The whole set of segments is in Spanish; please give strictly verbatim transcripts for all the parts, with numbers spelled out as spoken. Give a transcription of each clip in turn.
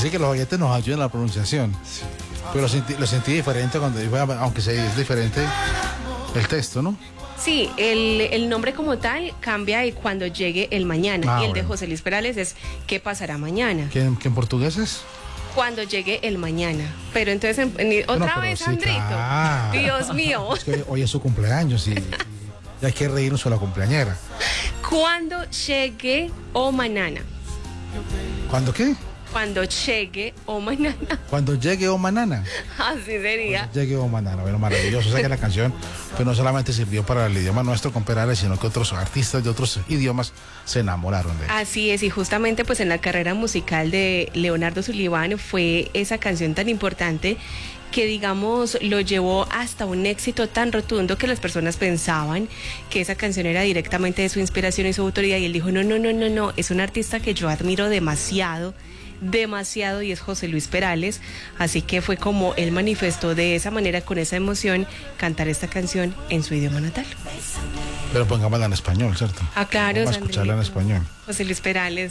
Así que los oyentes nos ayudan a la pronunciación. Sí. Pero lo sentí, lo sentí diferente cuando dijo, aunque sea es diferente el texto, ¿no? Sí, el, el nombre como tal cambia de cuando llegue el mañana. Ah, y el bueno. de José Luis Perales es ¿qué pasará mañana? ¿Que en, que en portugués es? Cuando llegue el mañana. Pero entonces, en- en- otra No, pero vez, sí, Andrito. claro. Dios mío. Es que hoy es su cumpleaños y, y- y hay que reírnos con la cumpleañera. Cuando llegue o mañana. ¿Cuándo qué? Cuando llegue o mañana. Cuando llegue o manana. Así sería. Llegue o manana. Bueno, maravilloso. O sea que la canción pues no solamente sirvió para el idioma nuestro con Perales, sino que otros artistas de otros idiomas se enamoraron de él. Así es, y justamente pues en la carrera musical de Leonardo Sullivan fue esa canción tan importante que digamos lo llevó hasta un éxito tan rotundo que las personas pensaban que esa canción era directamente de su inspiración y su autoría, y él dijo no, no, no, no, no, es un artista que yo admiro demasiado, demasiado, y es José Luis Perales, así que fue como él manifestó de esa manera, con esa emoción, cantar esta canción en su idioma natal. Pero pongámosla en español, ¿cierto? Ah, claro, Vamos a escucharla en Sandrito. español. José Luis Perales.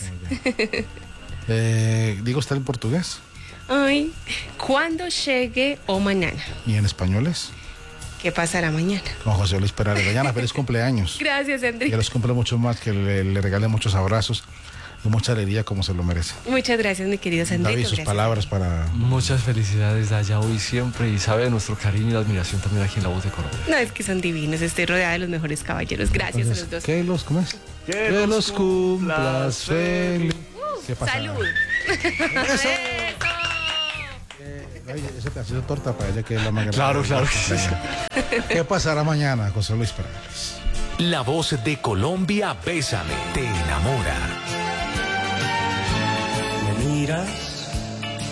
Eh, digo, está en portugués Ay, cuando llegue o mañana. y en español es ¿Qué pasará mañana? con José Luis Perales. Mañana, feliz cumpleaños. Gracias, Que Enrique. los cumple mucho más, que le, le regale muchos abrazos y mucha alegría como se lo merece. Muchas gracias, mi querido Sandrito. David, sus Gracias. palabras para... Muchas felicidades allá hoy siempre y sabe de nuestro cariño y admiración también aquí en La Voz de Colombia. No, es que son divinos. Estoy rodeada de los mejores caballeros. Gracias a los dos. ¿Qué los, cómo es? Que los cumplas feliz. ¿Qué pasa? Salud. Eso. Eso. Oye, ese pedacito de torta para ella que es la más grande. Claro, claro que sí. ¿Qué pasará mañana, José Luis Perales? La Voz de Colombia, Bésame, te enamora. Me miras